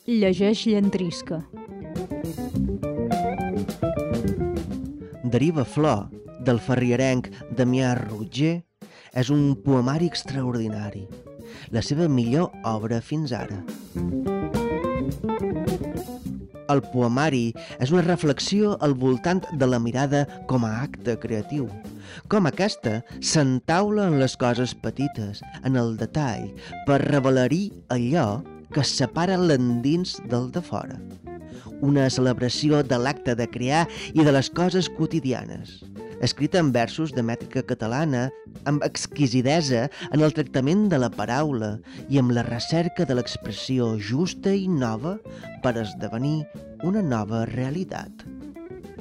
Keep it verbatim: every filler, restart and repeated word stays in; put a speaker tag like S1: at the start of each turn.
S1: Llegeix Llentrisca.
S2: Deriva Flor, del ferrierenc Damià Rutger, és un poemari extraordinari, la seva millor obra fins ara. El poemari és una reflexió al voltant de la mirada com a acte creatiu, com aquesta s'entaula en les coses petites, en el detall, per revelar-hi allò que separa l'endins del de fora. Una celebració de l'acte de crear i de les coses quotidianes, escrita en versos de mètrica catalana, amb exquisidesa en el tractament de la paraula i amb la recerca de l'expressió justa i nova per esdevenir una nova realitat.